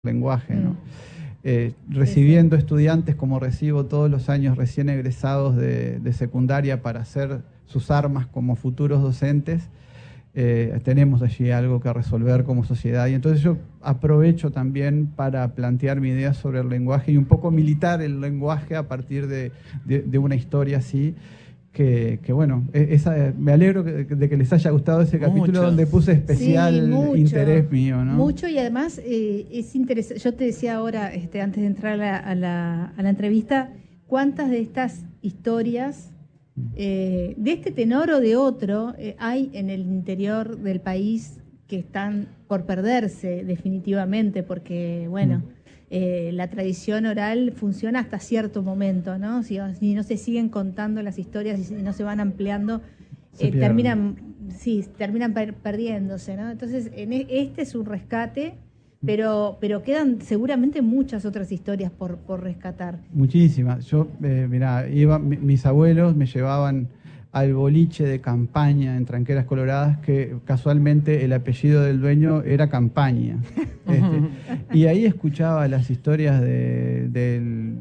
lenguaje, ¿no? Recibiendo estudiantes como recibo todos los años recién egresados de secundaria para hacer sus armas como futuros docentes, tenemos allí algo que resolver como sociedad, y entonces yo aprovecho también para plantear mi idea sobre el lenguaje y un poco militar el lenguaje a partir de una historia así. Que bueno, me alegro de que les haya gustado ese capítulo donde puse especial interés mío, ¿no? Mucho, y además es interesante. Yo te decía ahora, antes de entrar a la entrevista, cuántas de estas historias, de este tenor o de otro, hay en el interior del país que están por perderse definitivamente, porque, bueno... la tradición oral funciona hasta cierto momento, ¿no? Si no se siguen contando las historias y si no se van ampliando, terminan perdiéndose, ¿no? Entonces, este es un rescate, pero quedan seguramente muchas otras historias por rescatar. Muchísimas. Yo, mirá, mis abuelos me llevaban al boliche de Campaña en Tranqueras Coloradas, que casualmente el apellido del dueño era Campaña. Y ahí escuchaba las historias del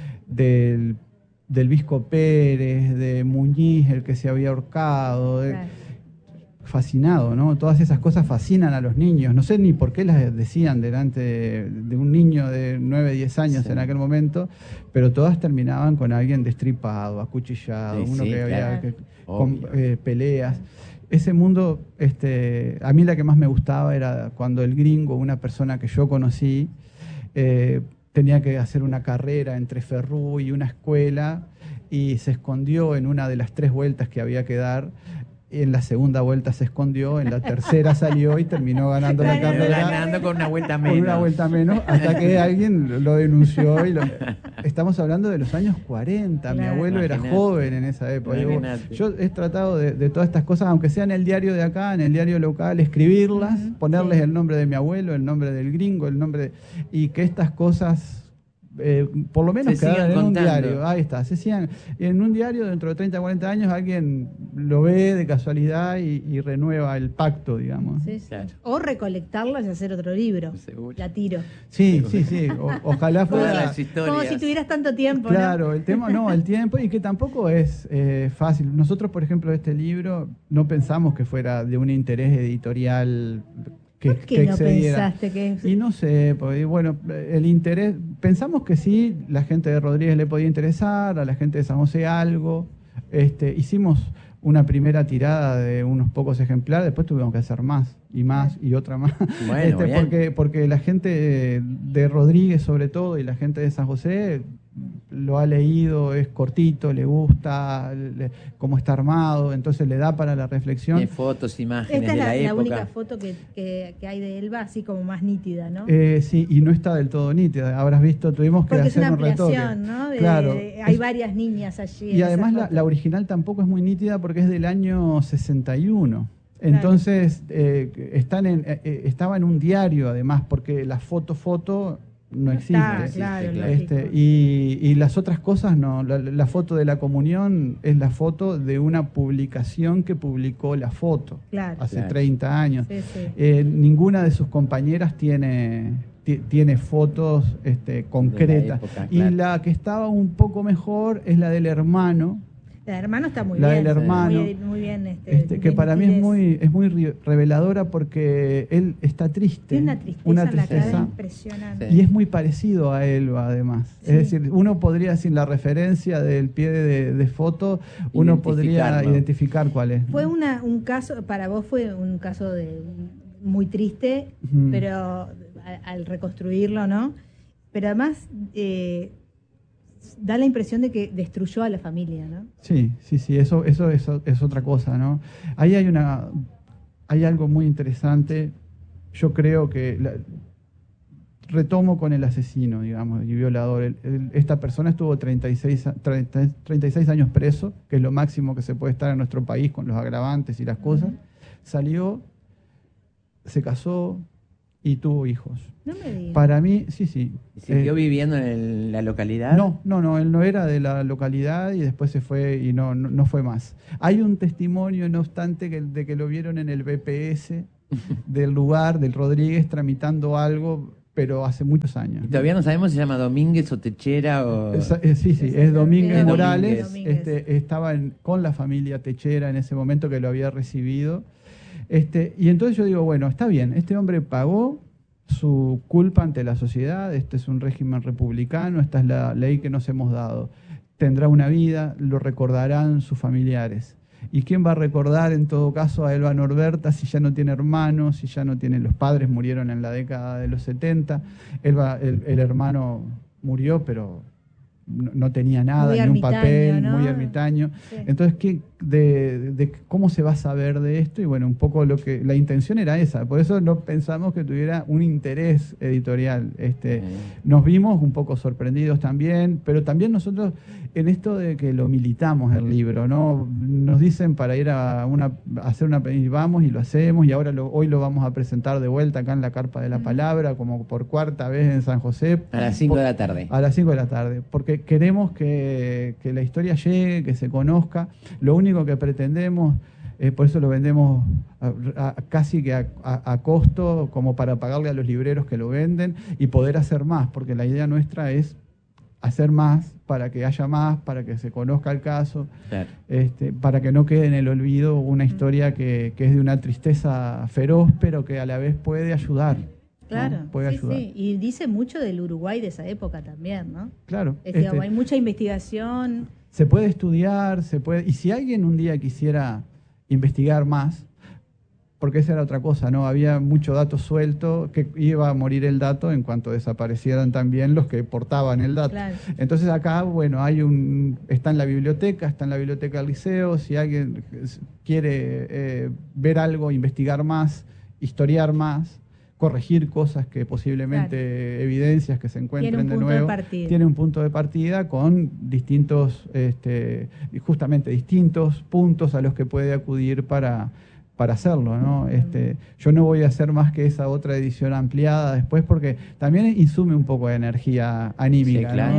Visco Pérez, de Muñiz, el que se había ahorcado. Fascinado, ¿no? Todas esas cosas fascinan a los niños. No sé ni por qué las decían delante de un niño de 9, 10 años en aquel momento, pero todas terminaban con alguien destripado, acuchillado, uno que había con peleas. Ese mundo, a mí la que más me gustaba era cuando el gringo, una persona que yo conocí, tenía que hacer una carrera entre Ferrú y una escuela y se escondió en una de las 3 vueltas que había que dar. En la segunda vuelta se escondió, en la tercera salió y terminó ganando la carrera. Ganando con una vuelta menos. Con una vuelta menos, hasta que alguien lo denunció. Estamos hablando de los años 40. Mi abuelo era joven en esa época. Yo he tratado de todas estas cosas, aunque sea en el diario de acá, en el diario local, escribirlas, ponerles el nombre de mi abuelo, el nombre del gringo, y que estas cosas... por lo menos quedaran en un diario. Ahí está, se sigan en un diario. Dentro de 30, 40 años alguien lo ve de casualidad y renueva el pacto, digamos. Sí. O recolectarlas y hacer otro libro. Seguro. La tiro. Sí. Ojalá fuera como si tuvieras tanto tiempo. Claro, ¿no? El tiempo, y que tampoco es fácil. Nosotros, por ejemplo, este libro no pensamos que fuera de un interés editorial ¿Por qué no pensaste que...? Y no sé, porque, bueno, el interés... Pensamos que sí, la gente de Rodríguez le podía interesar, a la gente de San José algo. Hicimos una primera tirada de unos pocos ejemplares, después tuvimos que hacer más y otra más. Bueno, porque la gente de Rodríguez, sobre todo, y la gente de San José... lo ha leído, es cortito, le gusta cómo está armado, entonces le da para la reflexión. Tiene fotos, imágenes de la época. Esta es la única foto que hay de Elba, así como más nítida, ¿no? Sí, y no está del todo nítida. Habrás visto, tuvimos que hacer un retoque. Porque es una ampliación, ¿no? Claro. Hay varias niñas allí. Y además la original tampoco es muy nítida porque es del año 61. Entonces, estaba en un diario, además, porque la foto no existe. Claro, y las otras cosas no. La foto de la comunión es la foto de una publicación que publicó la foto hace 30 años. Ninguna de sus compañeras tiene fotos concretas. Época, y la que estaba un poco mejor es la del hermano. La del hermano está muy bien. La del hermano. Muy bien. Que para mí es muy reveladora porque él está triste. Tiene una tristeza impresionante. Y es muy parecido a Elba, además. Sí. Es decir, uno podría, sin la referencia del pie de foto, uno podría identificar cuál es. Fue un caso, para vos fue un caso muy triste, pero al reconstruirlo, ¿no? Pero además... da la impresión de que destruyó a la familia, ¿no? Sí, eso es otra cosa, ¿no? Ahí hay algo muy interesante. Yo creo que retomo con el asesino, digamos, y violador. Esta persona estuvo 36 años preso, que es lo máximo que se puede estar en nuestro país con los agravantes y las cosas. Salió, se casó y tuvo hijos. No me digas. Para mí, sí. ¿Y siguió viviendo en la localidad? No, él no era de la localidad y después se fue y no fue más. Hay un testimonio, no obstante, de que lo vieron en el BPS del lugar, del Rodríguez, tramitando algo pero hace muchos años. Y todavía no sabemos si se llama Domínguez o Techera o... Sí, es Domínguez Morales. Domínguez. Estaba con la familia Techera en ese momento que lo había recibido. Y entonces yo digo, bueno, está bien, este hombre pagó su culpa ante la sociedad, este es un régimen republicano, esta es la ley que nos hemos dado. Tendrá una vida, lo recordarán sus familiares. ¿Y quién va a recordar en todo caso a Elba Norberta si ya no tiene hermanos, si ya no tiene... Los padres murieron en la década de los 70, el hermano murió, pero no tenía nada, ni un papel, ¿no? Muy ermitaño. Sí. Entonces, ¿cómo se va a saber de esto? Y bueno, un poco la intención era esa, por eso no pensamos que tuviera un interés editorial. Nos vimos un poco sorprendidos también, pero también nosotros en esto de que lo militamos el libro, ¿no? Nos dicen para ir a hacer una... y vamos y lo hacemos, y ahora hoy lo vamos a presentar de vuelta acá en la Carpa de la Palabra, como por cuarta vez en San José. A las 5 de la tarde. A las 5 de la tarde, porque queremos que la historia llegue, que se conozca. Lo único que pretendemos, por eso lo vendemos casi que a costo, como para pagarle a los libreros que lo venden, y poder hacer más, porque la idea nuestra es hacer más, para que haya más, para que se conozca el caso, claro. Para que no quede en el olvido una historia que es de una tristeza feroz, pero que a la vez puede ayudar. Claro, ¿no? Puede ayudar. Sí. Y dice mucho del Uruguay de esa época también, ¿no? Claro. Digamos, hay mucha investigación. Se puede estudiar, y si alguien un día quisiera investigar más, porque esa era otra cosa, ¿no? Había mucho dato suelto, que iba a morir el dato en cuanto desaparecieran también los que portaban el dato. Claro. Entonces acá, bueno, está en la biblioteca del liceo, si alguien quiere ver algo, investigar más, historiar más, corregir cosas que posiblemente, evidencias que se encuentren de nuevo, tiene un punto de partida con distintos, justamente distintos puntos a los que puede acudir para hacerlo, ¿no? Yo no voy a hacer más que esa otra edición ampliada después, porque también insume un poco de energía anímica. Sí, claro. ¿no?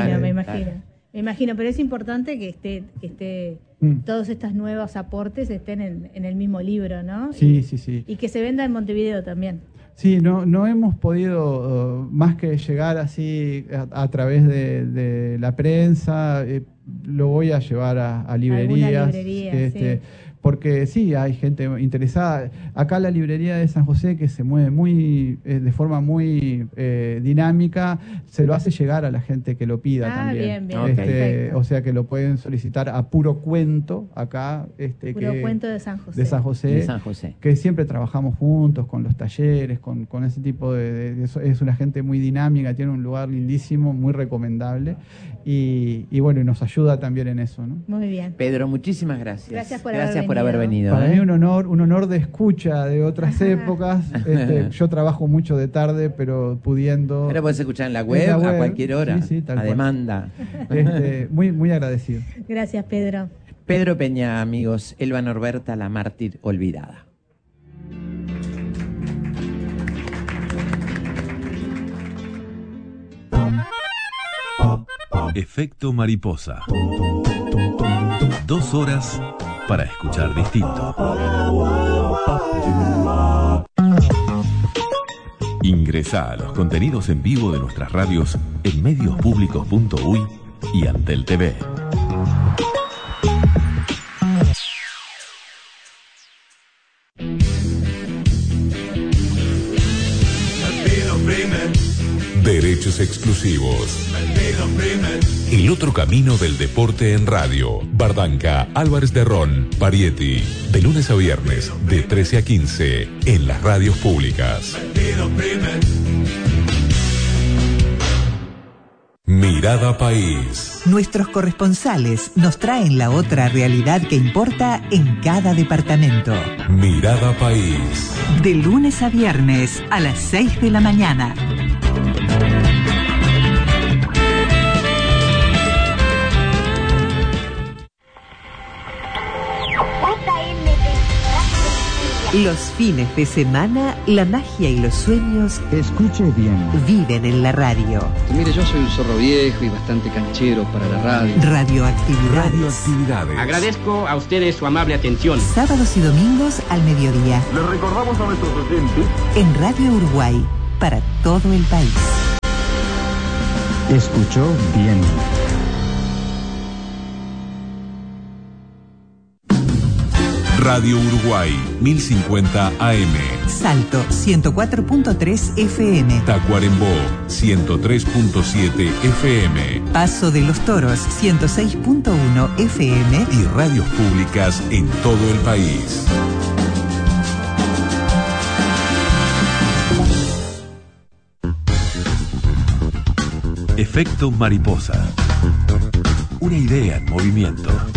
Me imagino, pero es importante que esté todos estos nuevos aportes estén en el mismo libro, ¿no? Sí. Y que se venda en Montevideo también. Sí, no hemos podido más que llegar así a través de la prensa. Lo voy a llevar a librerías. Sí. Porque sí, hay gente interesada. Acá la librería de San José, que se mueve de forma muy dinámica, se lo hace llegar a la gente que lo pida también. Bien. O sea que lo pueden solicitar a Puro Cuento, acá. Cuento de San José. De San José. Que siempre trabajamos juntos con los talleres, con ese tipo es una gente muy dinámica, tiene un lugar lindísimo, muy recomendable. Y bueno, y nos ayuda también en eso, ¿no? Muy bien. Pedro, muchísimas gracias. Gracias por haber venido. Para mí un honor de escucha de otras épocas. Yo trabajo mucho de tarde, pero pudiendo... Pero puedes escuchar en la web a cualquier hora, a demanda. Muy, muy agradecido. Gracias, Pedro. Pedro Peña, amigos. Elba Norberta, la mártir olvidada. Efecto mariposa. 2 horas para escuchar distinto. Ingresá a los contenidos en vivo de nuestras radios en mediospublicos.uy y Antel TV. Derechos exclusivos. El otro camino del deporte en radio. Bardanca, Álvarez de Ron, Parietti. De lunes a viernes, de 13 a 15, en las radios públicas. Mirada País. Nuestros corresponsales nos traen la otra realidad que importa en cada departamento. Mirada País. De lunes a viernes a las 6 de la mañana. Los fines de semana, la magia y los sueños, escuche bien, viven en la radio. Mire, yo soy un zorro viejo y bastante canchero para la radio. Radioactividades. Agradezco a ustedes su amable atención. Sábados y domingos al mediodía. Les recordamos a nuestros oyentes en Radio Uruguay, para todo el país. Escuchó bien. Radio Uruguay, 1050 AM. Salto, 104.3 FM. Tacuarembó, 103.7 FM. Paso de los Toros, 106.1 FM. Y radios públicas en todo el país. Efecto mariposa. Una idea en movimiento.